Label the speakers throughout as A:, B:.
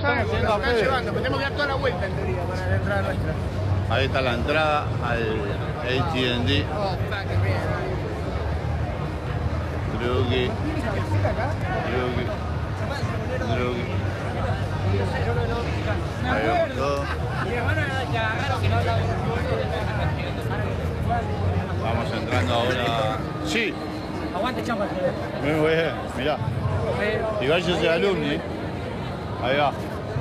A: estamos yendo a
B: Están
A: Fede.
B: llevando, pero tenemos que dar toda la vuelta en teoría para la entrada nuestra.
A: Ahí está la entrada al AT&T.
B: Oh, fuck, qué bien.
A: Drugi. Ahí vamos todos. Vamos entrando ahora. Sí.
C: Aguante, chamba.
A: Muy bien, mirá. Igual yo soy alumni. Ahí va.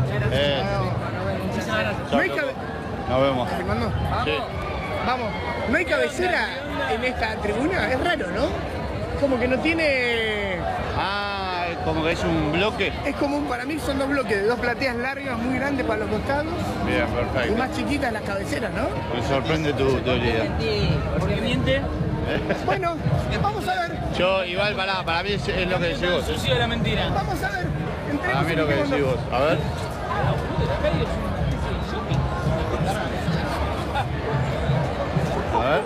B: No hay cabe-
A: Nos vemos.
B: ¿Filmando?
A: Sí.
B: Vamos. No hay cabecera en esta tribuna. Es raro, ¿no? Como que no tiene...
A: Ah, como que es un bloque.
B: Es común, para mí son dos bloques de dos plateas largas, muy grandes para los costados.
A: Bien,
B: Y
A: perfecto.
B: más chiquitas las cabeceras, ¿no?
A: Me sorprende tu teoría.
C: Porque miente.
B: Bueno, vamos a ver.
A: Yo, igual, para mí es lo que decís vos.
C: Sucio de la mentira.
B: Vamos a ver.
A: Para mí lo que decís vos. A ver. A ver.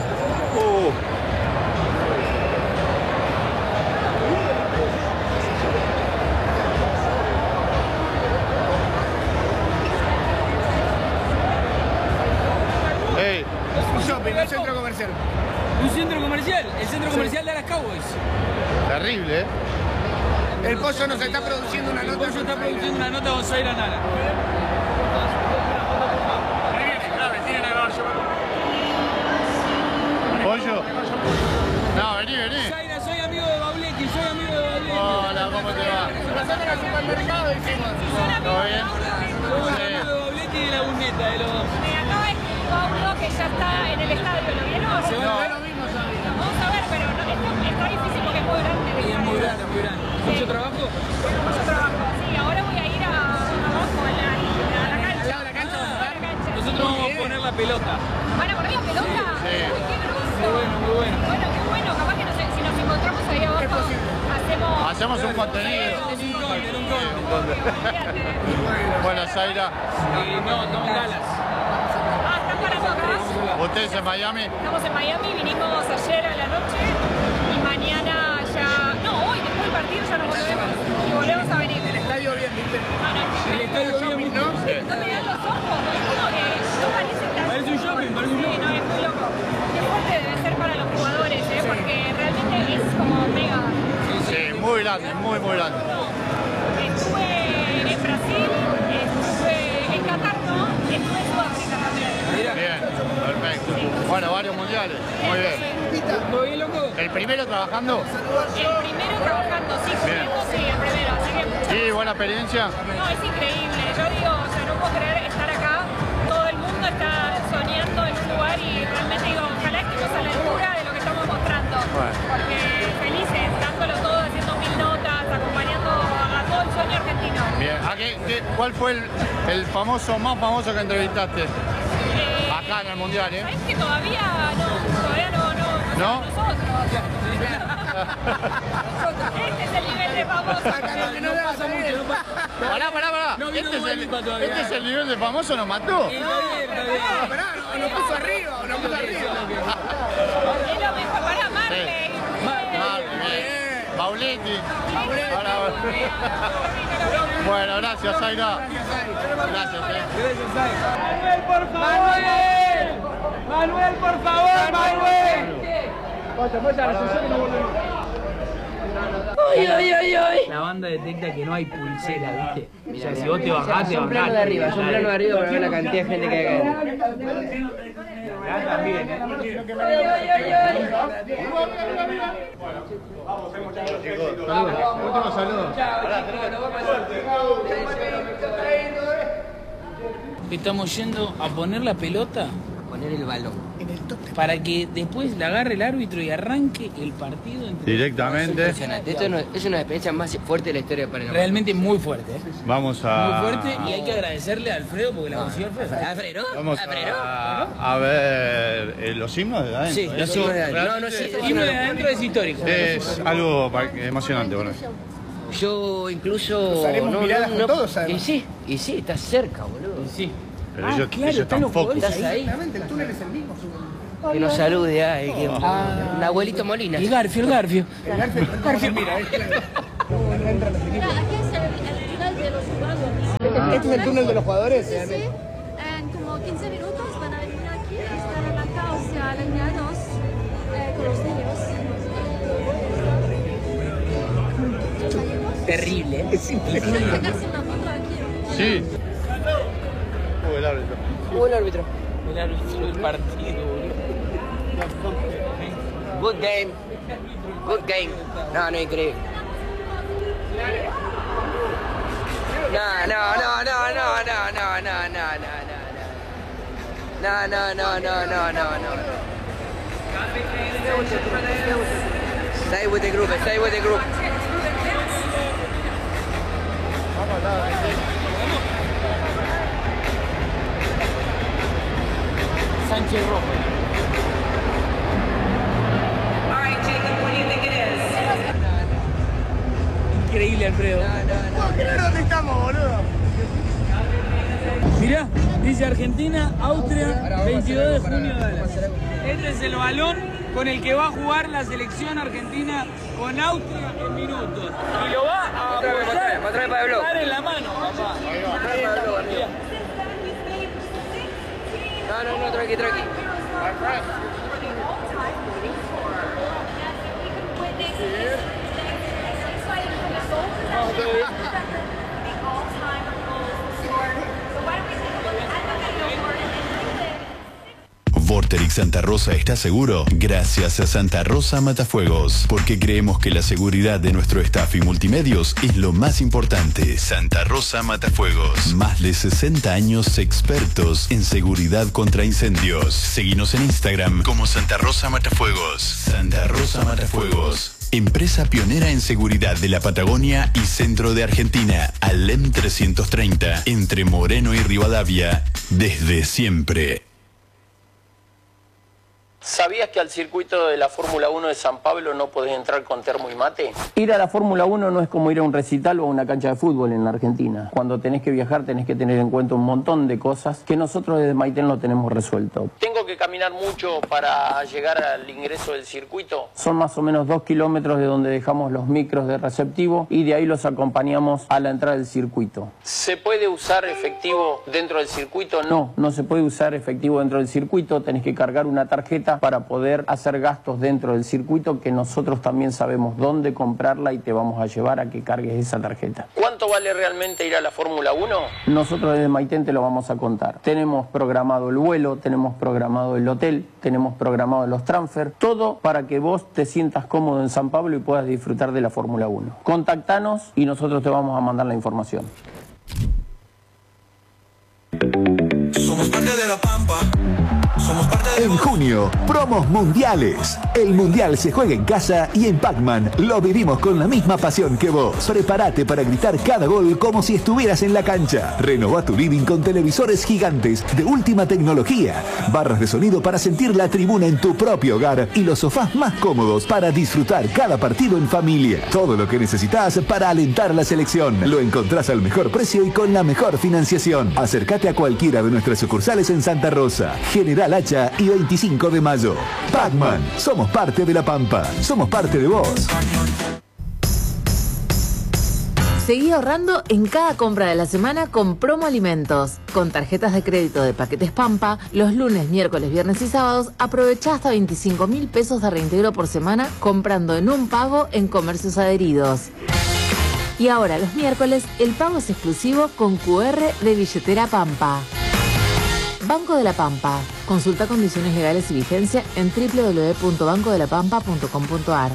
A: Hey,
B: Un shopping, un centro comercial.
C: Un centro comercial, el centro comercial de las Cowboys.
A: terrible, ¿eh?
B: El pollo nos está produciendo una
C: El
B: nota.
C: pollo está produciendo una nota con Zaira Nara.
A: ¿Pollo? No, vení.
C: Zaira, soy amigo de Bauletti, soy amigo de Bauletti.
A: Hola, ¿cómo te va?
B: Pasando al supermercado decimos.
A: ¿Todo bien?
C: Somos amigos de Bauletti y de la Burneta, de los dos.
D: Me acaba de escribir Paulo que ya está en el estadio, ¿lo vieron?
C: Se van a ver.
D: Vamos a ver, pero no, está difícil porque es muy grande. el
C: Y es
D: estadio.
C: muy grande, muy grande. ¿Mucho trabajo?
D: Mucho trabajo. Sí, ahora voy a ir abajo a la cancha.
B: Al lado de la cancha,
D: A la cancha.
C: Nosotros vamos a poner la pelota.
D: ¿Van a poner la pelota?
A: Sí.
D: Uy, qué grosso.
C: Muy bueno, muy bueno.
D: Bueno, qué bueno. Capaz que si nos encontramos ahí abajo,
A: Hacemos un contenido.
C: Era un gol.
D: Olvídate.
A: Bueno, Zaira,
C: No, no en Dallas.
D: Ah, ¿están parando acá?
A: ¿ustedes en Miami?
D: Estamos en Miami, vinimos ayer a la noche y mañana ya... No, hoy después del partido ya nos volvemos y volvemos a venir.
B: El estadio bien, ¿viste?
D: No, no,
C: El estadio bien, ¿no?
D: no me dan los ojos, es como que no parece tan...
C: Parece un shopping, parece un
D: Sí,
C: shopping.
D: no, es muy loco. Qué fuerte debe ser para los jugadores, porque realmente es como mega.
A: Sí, muy grande, muy grande.
D: Estuve en Brasil, estuve en Qatar, ¿no? Estuve en Sudáfrica también.
A: Bien, perfecto. Bueno, varios mundiales. Muy bien.
C: ¿Todo bien, loco?
A: ¿El primero trabajando?
D: El primero trabajando, sí,
A: Bien.
D: corriendo, sí, el primero, así que...
A: Sí, buena experiencia.
D: No, es increíble. Yo digo, o sea, no puedo creer estar acá. Todo el mundo está soñando en un lugar y realmente digo, ojalá estemos a la altura de lo que estamos mostrando.
A: Bueno.
D: Porque felices, dándolo todo, haciendo 1000 notas, acompañando a todo el sueño argentino.
A: Bien. ¿Cuál fue el más famoso que entrevistaste? Acá en el mundial, ¿eh?
D: ¿Sabes que todavía no?
A: ¿No?
D: Nosotros. Este es el nivel de famoso.
C: No pasa mucho, no pasa.
A: Pará.
C: No vino
A: Este
C: Dualipa todavía.
A: este es el nivel de famoso, nos mató.
C: Está bien, está bien.
B: Esperá, nos puso arriba, nos puso arriba.
D: Es lo mejor para Marley.
A: Bauletti. Ahora- Bueno, gracias, Zaira. Gracias,
C: Gracias, Zaira. ¡Manuel, por favor! ¡Manuel, por favor, Manuel! La banda detecta que no hay pulsera, ¿viste? O sea, si vos te bajás, te
E: Son plano de arriba, son plano de arriba para ver la cantidad de gente que hay acá.
C: Acá también, ¿eh?
A: Último saludo.
C: Estamos yendo a poner la pelota
E: Poner el balón.
C: para que después la agarre el árbitro y arranque el partido entre...
A: Directamente
E: Impresionante. Esto no- es una experiencia más fuerte de la historia de Paraná.
C: Realmente muy fuerte, ¿eh?
A: vamos
C: Muy
A: a...
C: fuerte y hay que agradecerle a Alfredo porque la consiguió Alfredo.
E: ¿Alfredo?
A: Vamos
E: ¿Alfredo?
A: a ver los himnos de adentro.
E: Sí, los
A: Eso
E: himnos de adentro.
A: realmente
E: No, sí,
C: El himno de adentro es histórico.
A: es algo emocionante, bueno.
E: Yo incluso...
B: Haremos miradas con todos,
E: Y
B: además.
E: sí, estás cerca, boludo.
C: Sí.
A: Pero ellos
C: claro,
A: están
C: están los
A: focus.
C: jugadores
E: Estás ahí.
B: Realmente el túnel es el mismo.
E: Que nos salude, ay, que... Un abuelito Molina.
C: Y Garfio.
B: Mira, es claro. No entra los equipos.
D: Aquí es el final de los jugadores.
B: ¿Este es el túnel de los jugadores?
F: Sí, sí. En como 15 minutos van a venir aquí y estar en la causa alineados con los niños.
C: Terrible.
B: Es increíble.
F: Sacarse una foto aquí.
A: Sí. El árbitro.
E: El árbitro.
C: El árbitro del partido, boludo.
E: Good game. Good game. No, increíble. No. Stay with the group.
C: Sánchez Rojo. Increíble, Alfredo.
B: ¿Dónde estamos, boludo?
C: Mirá, dice Argentina, Austria, 22 de junio. Este es el balón con el que va a jugar la selección argentina con Austria en minutos. Y lo va a apoyar, dar en la mano, papá.
E: No, tranqui.
G: Vorterix Santa Rosa está seguro gracias a Santa Rosa Matafuegos, porque creemos que la seguridad de nuestro staff y multimedios es lo más importante. Santa Rosa Matafuegos, más de 60 años expertos en seguridad contra incendios. Seguinos en Instagram como Santa Rosa Matafuegos. Santa Rosa Matafuegos, empresa pionera en seguridad de la Patagonia y centro de Argentina. Alem 330, entre Moreno y Rivadavia, desde siempre.
H: ¿Sabías que al circuito de la Fórmula 1 de San Pablo no podés entrar con termo y mate? Ir a la Fórmula 1 no es como ir a un recital o a una cancha de fútbol en la Argentina. Cuando tenés que viajar tenés que tener en cuenta un montón de cosas que nosotros desde Maitén lo tenemos resuelto. ¿Tengo que caminar mucho para llegar al ingreso del circuito? Son más o menos 2 kilómetros de donde dejamos los micros de receptivo y de ahí los acompañamos a la entrada del circuito. ¿Se puede usar efectivo dentro del circuito? No se puede usar efectivo dentro del circuito. Tenés que cargar una tarjeta para poder hacer gastos dentro del circuito, que nosotros también sabemos dónde comprarla y te vamos a llevar a que cargues esa tarjeta. ¿Cuánto vale realmente ir a la Fórmula 1? Nosotros desde Maitén te lo vamos a contar. Tenemos programado el vuelo, tenemos programado el hotel, tenemos programado los transfer, todo para que vos te sientas cómodo en San Pablo y puedas disfrutar de la Fórmula 1. Contactanos y nosotros te vamos a mandar la información.
I: Somos parte de la Pampa.
J: En junio, promos mundiales. El mundial se juega en casa y en Pac-Man lo vivimos con la misma pasión que vos. Prepárate para gritar cada gol como si estuvieras en la cancha. Renová tu living con televisores gigantes de última tecnología, barras de sonido para sentir la tribuna en tu propio hogar y los sofás más cómodos para disfrutar cada partido en familia. Todo lo que necesitas para alentar la selección lo encontrás al mejor precio y con la mejor financiación. Acércate a cualquiera de nuestras sucursales en Santa Rosa, General Hacha y 25 de mayo. Pac-Man, somos parte de la Pampa, somos parte de vos.
K: Seguí ahorrando en cada compra de la semana con Promo Alimentos. Con tarjetas de crédito de Paquetes Pampa, los lunes, miércoles, viernes y sábados, aprovechá hasta 25.000 pesos de reintegro por semana comprando en un pago en comercios adheridos. Y ahora, los miércoles, el pago es exclusivo con QR de Billetera Pampa. Banco de la Pampa. Consulta condiciones legales y vigencia en www.bancodelapampa.com.ar.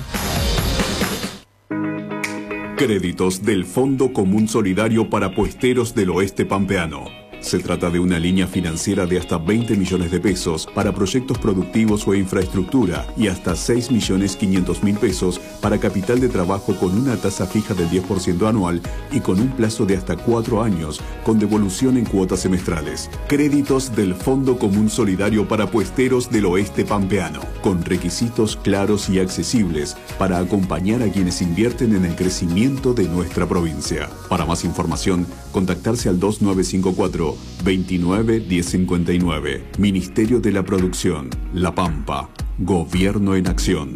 L: Créditos del Fondo Común Solidario para Puesteros del Oeste Pampeano. Se trata de una línea financiera de hasta 20 millones de pesos para proyectos productivos o infraestructura y hasta 6.500.000 pesos para capital de trabajo con una tasa fija del 10% anual y con un plazo de hasta 4 años, con devolución en cuotas semestrales. Créditos del Fondo Común Solidario para Puesteros del Oeste Pampeano, con requisitos claros y accesibles para acompañar a quienes invierten en el crecimiento de nuestra provincia. Para más información, contactarse al 2954 29 1059. Ministerio de la Producción, La Pampa. Gobierno en acción.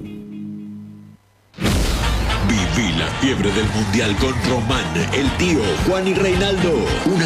M: Viví la fiebre del mundial con Román, el tío, Juan y Reinaldo. Una